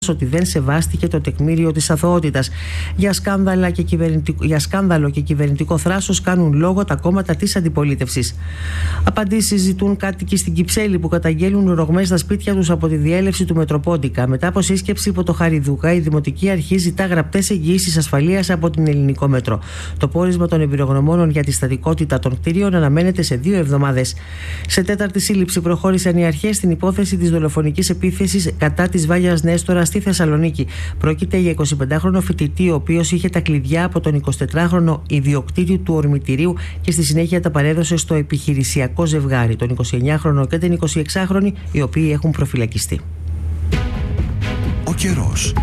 ότι δεν σεβάστηκε το τεκμήριο της αθωότητας. Για σκάνδαλο και κυβερνητικό θράσος κάνουν λόγο τα κόμματα της αντιπολίτευσης. Απαντήσεις ζητούν κάτοικοι στην Κυψέλη που καταγγέλνουν ρογμές στα σπίτια τους από τη διέλευση του Μετροπόντικα. Μετά από σύσκεψη υπό το Χαριδούκα, η Δημοτική Αρχή ζητά γραπτές εγγυήσεις ασφαλείας από την Ελληνικό Μέτρο. Το πόρισμα των εμπειρογνωμόνων για τη στατικότητα των κτίριων αναμένεται σε 2 εβδομάδες. Σε τέταρτη σύλληψη προχώρησαν οι αρχές στην υπόθεση της δολοφονικής επίθεσης κατά της Βάγιας Νέστορα στη Θεσσαλονίκη. Πρόκειται για 25χρονο φοιτητή, ο οποίος είχε τα κλειδιά από τον 24χρονο ιδιοκτήτη του ορμητηρίου και στη συνέχεια τα παρέδωσε στο επιχειρησιακό ζευγάρι, τον 29χρονο και την 26χρονη, οι οποίοι έχουν προφυλακιστεί. Ο καιρός.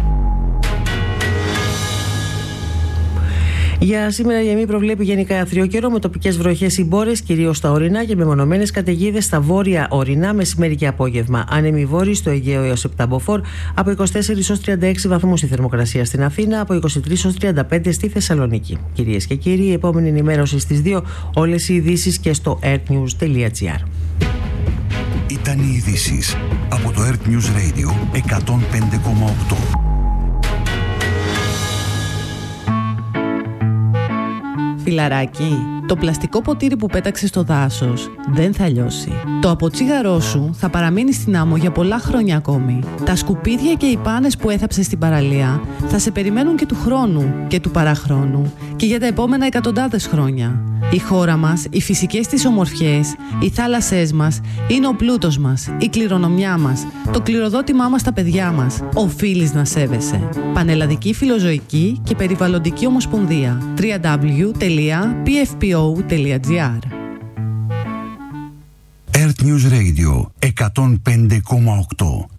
Για σήμερα η ΕΜΗ προβλέπει γενικά άθριο καιρό με τοπικές βροχές ή μπόρες, κυρίως στα ορεινά, και μεμονωμένες καταιγίδες στα βόρεια ορεινά μεσημέρι και απόγευμα. Άνεμοι βόρειοι στο Αιγαίο έως 7 μποφόρ, από 24 ως 36 βαθμούς η θερμοκρασία στην Αθήνα, από 23 ως 35 στη Θεσσαλονίκη. Κυρίες και κύριοι, η επόμενη ενημέρωση στις 2, όλες οι ειδήσεις και στο earthnews.gr. Ήταν οι ειδήσεις από το Earth News Radio 105,8. Φιλαράκι, το πλαστικό ποτήρι που πέταξε στο δάσος δεν θα λιώσει. Το αποτσίγαρό σου θα παραμείνει στην άμμο για πολλά χρόνια ακόμη. Τα σκουπίδια και οι πάνες που έθαψες στην παραλία θα σε περιμένουν και του χρόνου και του παραχρόνου και για τα επόμενα εκατοντάδες χρόνια. Η χώρα μας, οι φυσικές της ομορφιές, οι θάλασσές μας είναι ο πλούτος μας, η κληρονομιά μας, το κληροδότημά μας στα παιδιά μας. Οφείλεις να σέβεσαι. Πανελλαδική Φιλοζωική και Περιβαλλοντική Ομοσπονδία. www.pfpo.gr. Earth News Radio 105,8.